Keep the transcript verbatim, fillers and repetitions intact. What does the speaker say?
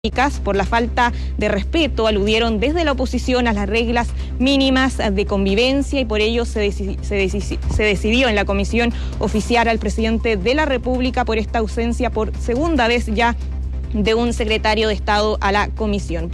por la falta de respeto, aludieron desde la oposición a las reglas mínimas de convivencia y por ello se, deci se, deci se decidió en la comisión oficiar al presidente de la República por esta ausencia por segunda vez ya de un secretario de Estado a la comisión.